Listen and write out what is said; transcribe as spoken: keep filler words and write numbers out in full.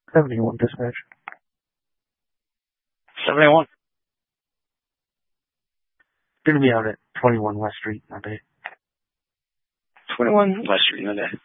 seventy-one dispatch. seventy-one. Gonna be out at twenty-one West Street, my bad. twenty-one West Street, okay.